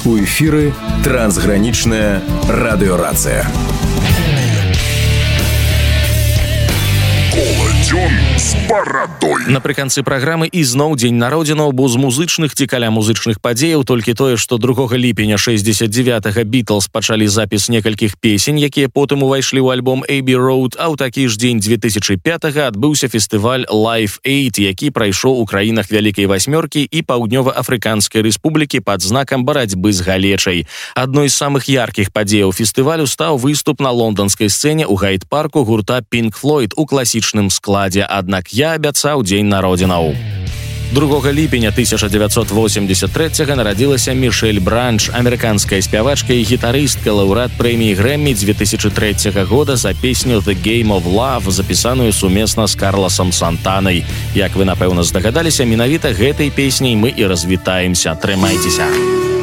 У эфіры трансгранічная радыёрацыя. З барадой. Напрыканцы праграмы ізноў дзень народзінаў, бо з музычных ці каля музычных падзеяў толькі тое, што 2 ліпеня 69-га Beatles пачалі запіс некалькіх песень, якія потым увайшлі ў альбом Abbey Road, а ў такі ж дзень 2005-га адбыўся фестываль Live Aid, які прайшоў у краінах Вялікай Васьмёркі і Паўднёва-Афрыканскай Рэспублікі пад знакам барацьбы з галечай. Адной з самых яркіх падзеяў фестывалю стаў выступ на лонданскай сцэне ў Гайд-парку гурта Pink Floyd у класічным складзе, аднак я абяцаў дзень народзінаў. 2 ліпеня 1983-га нарадзілася Мішэль Бранч, амерыканская спявачка і гітарыстка, лаўрэат прэміі Грэммі 2003 года за песню «The Game of Love», запісаную сумесна з Карласам Сантанай. Як вы, напэўна, здагадаліся, менавіта гэтай песняй мы і развітаемся. Трымайцеся!